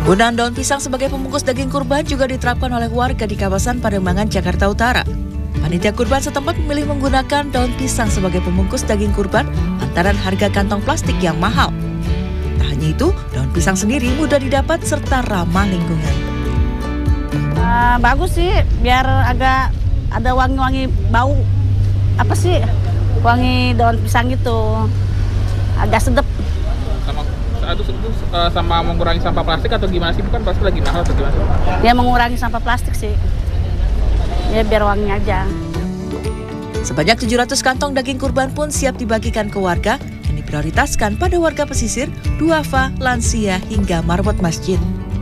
Penggunaan daun pisang sebagai pembungkus daging kurban juga diterapkan oleh warga di kawasan Pademangan, Jakarta Utara. Panitia kurban setempat memilih menggunakan daun pisang sebagai pembungkus daging kurban lantaran harga kantong plastik yang mahal. Tak hanya itu, daun pisang sendiri mudah didapat serta ramah lingkungan. Bagus sih, biar agak ada wangi-wangi bau. Apa sih? Wangi daun pisang itu agak sedap. Sama mengurangi sampah plastik atau gimana sih? Bukan plastik lagi mahal atau gimana? Ya mengurangi sampah plastik sih. Ya biar wangi aja. Sebanyak 700 kantong daging kurban pun siap dibagikan ke warga yang diprioritaskan pada warga pesisir, duafa, lansia hingga marbot masjid.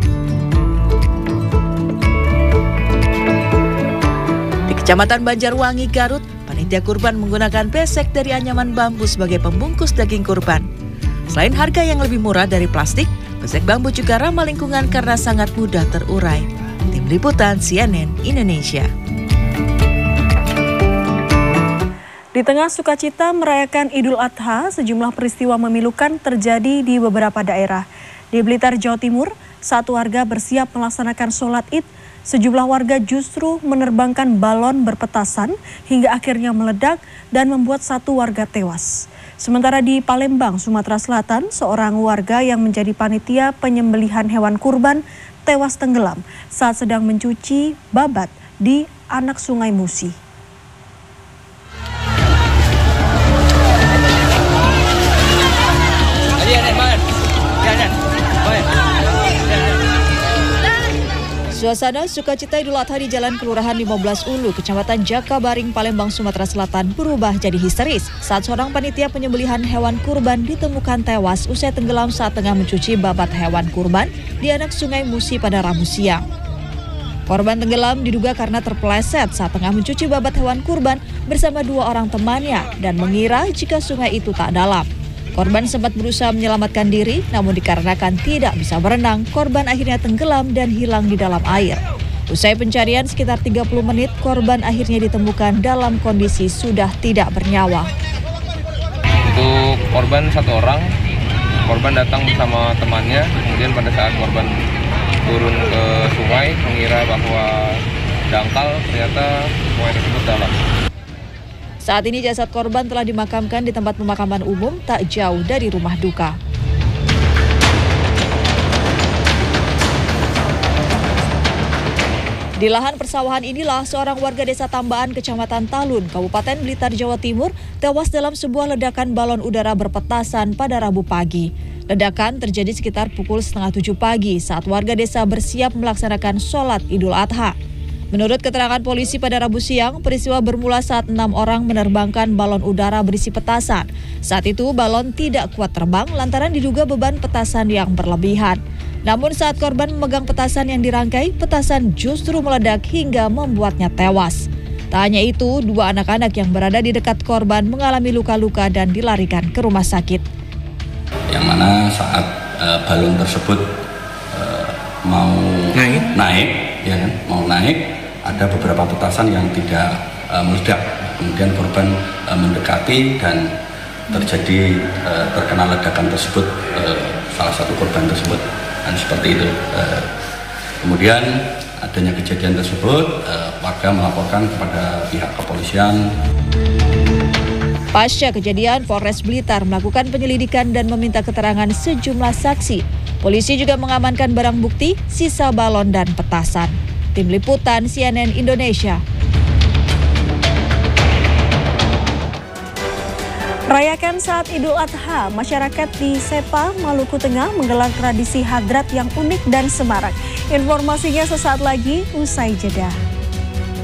Di Kecamatan Banjarwangi, Garut, panitia kurban menggunakan besek dari anyaman bambu sebagai pembungkus daging kurban. Selain harga yang lebih murah dari plastik, besek bambu juga ramah lingkungan karena sangat mudah terurai. Tim Liputan CNN Indonesia. Di tengah sukacita merayakan Idul Adha, sejumlah peristiwa memilukan terjadi di beberapa daerah. Di Blitar, Jawa Timur, saat warga bersiap melaksanakan sholat Id, sejumlah warga justru menerbangkan balon berpetasan hingga akhirnya meledak dan membuat satu warga tewas. Sementara di Palembang, Sumatera Selatan, seorang warga yang menjadi panitia penyembelihan hewan kurban tewas tenggelam saat sedang mencuci babat di anak Sungai Musi. Suasana sukacita Idul Adha di Jalan Kelurahan 15 Ulu, Kecamatan Jakabaring, Palembang, Sumatera Selatan berubah jadi histeris saat seorang panitia penyembelihan hewan kurban ditemukan tewas usai tenggelam saat tengah mencuci babat hewan kurban di anak Sungai Musi pada Rabu siang. Korban tenggelam diduga karena terpeleset saat tengah mencuci babat hewan kurban bersama dua orang temannya dan mengira jika sungai itu tak dalam. Korban sempat berusaha menyelamatkan diri, namun dikarenakan tidak bisa berenang, korban akhirnya tenggelam dan hilang di dalam air. Usai pencarian sekitar 30 menit, korban akhirnya ditemukan dalam kondisi sudah tidak bernyawa. Untuk korban satu orang, korban datang bersama temannya, kemudian pada saat korban turun ke sungai, mengira bahwa dangkal, ternyata sungai tersebut dalam. Saat ini jasad korban telah dimakamkan di tempat pemakaman umum tak jauh dari rumah duka. Di lahan persawahan inilah seorang warga desa Tambaan, Kecamatan Talun, Kabupaten Blitar, Jawa Timur, tewas dalam sebuah ledakan balon udara berpetasan pada Rabu pagi. Ledakan terjadi sekitar pukul 6:30 pagi saat warga desa bersiap melaksanakan sholat Idul Adha. Menurut keterangan polisi pada Rabu siang, peristiwa bermula saat 6 orang menerbangkan balon udara berisi petasan. Saat itu balon tidak kuat terbang lantaran diduga beban petasan yang berlebihan. Namun saat korban memegang petasan yang dirangkai, petasan justru meledak hingga membuatnya tewas. Tak hanya itu, dua anak-anak yang berada di dekat korban mengalami luka-luka dan dilarikan ke rumah sakit. Yang mana saat balon tersebut mau naik, ya kan, ada beberapa petasan yang tidak meledak. Kemudian korban mendekati dan terjadi terkena ledakan tersebut, salah satu korban tersebut, dan seperti itu. Kemudian adanya kejadian tersebut, warga melaporkan kepada pihak kepolisian. Pasca kejadian, Polres Blitar melakukan penyelidikan dan meminta keterangan sejumlah saksi. Polisi juga mengamankan barang bukti, sisa balon dan petasan. Tim Liputan CNN Indonesia. Merayakan saat Idul Adha, masyarakat di Sepa, Maluku Tengah menggelar tradisi hadrat yang unik dan semarak. Informasinya sesaat lagi usai jeda.